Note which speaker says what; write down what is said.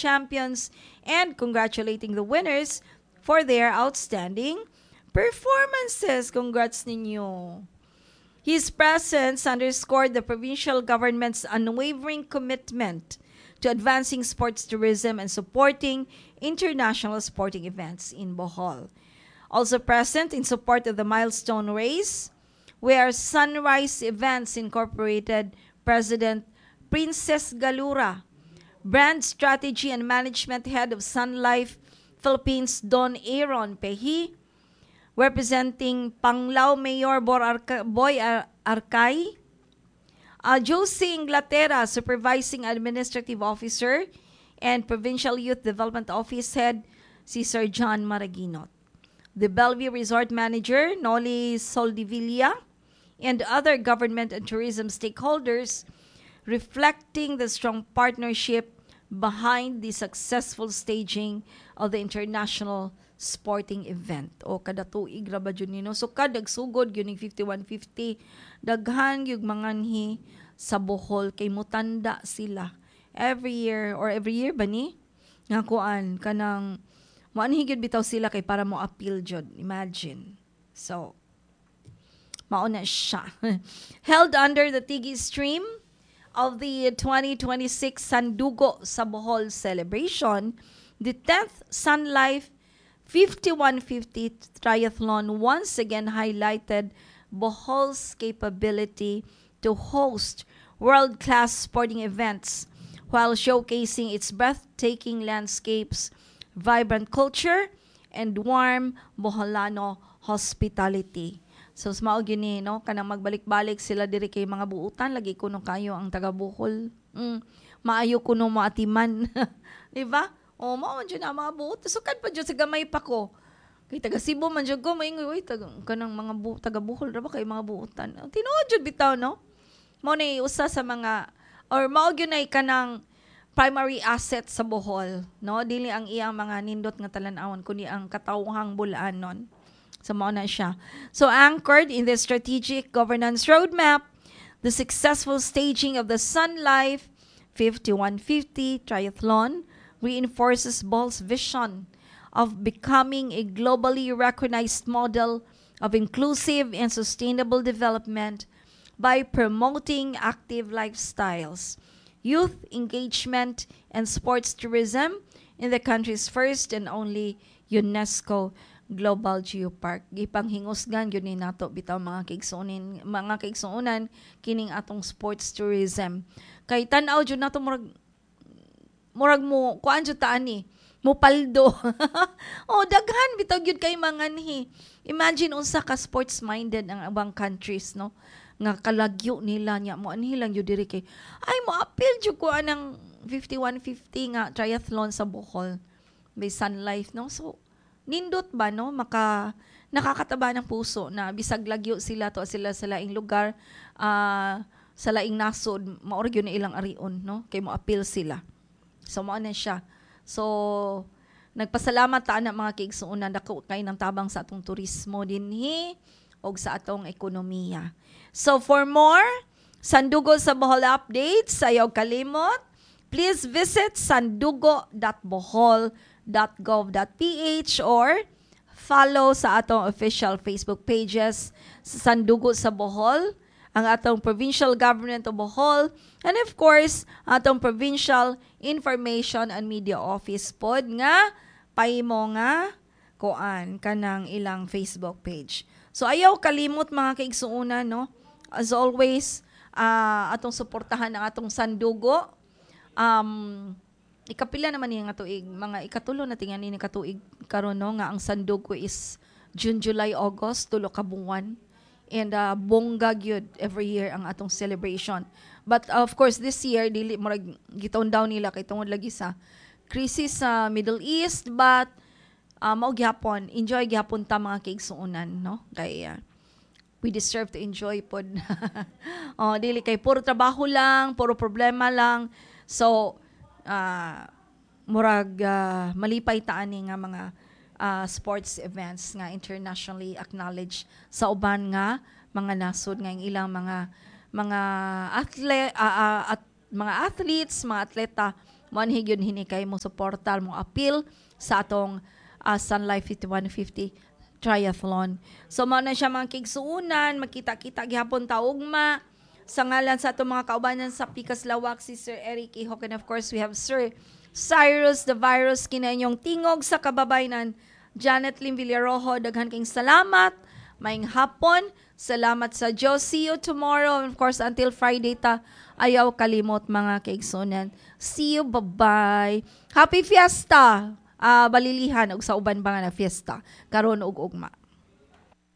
Speaker 1: champions and congratulating the winners for their outstanding performances. Congrats ninyo. His presence underscored the provincial government's unwavering commitment to advancing sports tourism and supporting international sporting events in Bohol. Also present in support of the milestone race were Sunrise Events Incorporated President Princess Galura, Brand Strategy and Management Head of Sun Life Philippines Don Aaron Pehi, representing Panglao Mayor Boy Arcay, Josie Inglaterra, Supervising Administrative Officer, and Provincial Youth Development Office Head, si Sir John Maraginot. The Bellevue Resort Manager, Noli Soldivilla, and other government and tourism stakeholders, reflecting the strong partnership behind the successful staging of the international sporting event. O kada tuig ra ba jud nino? So kadag sugod gyud 5150 daghan gyud manganhi sa Bohol kay mutanda sila every year ba ni nga kuan kanang moanhi gyud bitaw sila kay para mo appeal jud, imagine. So mao na siya. Held under the Tigi stream of the 2026 Sandugo sa Bohol celebration, the 10th Sun Life 5150 Triathlon once again highlighted Bohol's capability to host world-class sporting events while showcasing its breathtaking landscapes, vibrant culture, and warm Boholano hospitality. So, mao gini, no? Kanang magbalik-balik sila diri kay mga buutan. Lagi kuno kayo ang taga-Bohol. Maayo kuno mo atiman. Diba? O, mao man dyan na mga buutan. Sukan pa dyan sa gamay pa ko. Kay taga-Cebu man dyan ko. Maingoy, kanang mga taga-Bohol. Raba kay mga buutan. Tinuod dyan bitaw, no? Mao na usa sa mga, or mao yun ay kanang primary asset sa Bohol. No? Dili ang iyang mga nindot nga talan-awan, kundi ang katawhang bulaan nun. So, mao na siya. So, anchored in the strategic governance roadmap, the successful staging of the Sun Life 5150 Triathlon reinforces Bohol's vision of becoming a globally recognized model of inclusive and sustainable development by promoting active lifestyles, youth engagement, and sports tourism in the country's first and only UNESCO Global Geopark. Gipanghingusgan yun ni nato bitaw mga kaigsuunan kining atong sports tourism. Kay tan-aw jud nato murag mo kuan jud ta ani mo paldo. Oh, daghan bitaw gyud kay manganhi. Imagine unsa ka sports minded ang abang countries, no? Nga kalagyo nila nya mo anhi lang jud diri kay ay mo appeal jud ko anang 5150 nga triathlon sa Bohol by Sun Life, no? So nindot ba, no? Nakakataba ng puso na bisag lagyo sila to sila sa laing lugar, sa laing nasod, maorag yun na ilang arion, no? Kay mo appeal sila. So, mao na siya. So, nagpasalamat ta na mga kaigsuunan dako kay ng tabang sa atong turismo dinhi og sa atong ekonomiya. So, for more Sandugo sa Bohol updates, ayaw kalimot, please visit sandugo.bohol.gov.ph or follow sa atong official Facebook pages sa Sandugo sa Bohol, ang atong Provincial Government of Bohol, and of course, atong Provincial Information and Media Office pod nga pahimo nga kuan kanang ilang Facebook page. So ayaw kalimot mga kaigsuunan, no? As always, atong suportahan ang atong Sandugo. Ikapila naman niya nga tuig, mga ikatulo na tingnan ni katuig karon, no, nga ang Sandugo is June, July, August, tulo ka buwan. And bongga gyud every year ang atong celebration. But of course this year dili murag gitown down nila kay tungod lagi sa crisis sa Middle East, but mao gyapon, enjoy gyapon ta mga kaigsuunan, no? Kay we deserve to enjoy pod. Dili kay puro trabaho lang, puro problema lang. So murag malipay ta ani nga mga sports events nga internationally acknowledged sa uban nga mga nasod nga ilang mga athletes, mga atleta Manhig yun hinikay mo supportal mo appeal sa atong Sun Life 5150 triathlon. So mao na siya mga kigsuunan, makita-kita gihapon taugma sa ngalan sa atong mga kaubanan sa Pikas Lawak, si Sir Eric Ihok, and of course we have Sir Cyrus the Virus kinainyong tingog sa kababaynan. Janet Lim Villarojo, daghan kayong salamat. Maing hapon. Salamat sa Diyos. See you tomorrow. Of course, until Friday ta, ayaw kalimot mga kaigsunan. See you. Bye-bye. Happy Fiesta! Balilihan og sa uban ba nga na fiesta. Karon og ugma.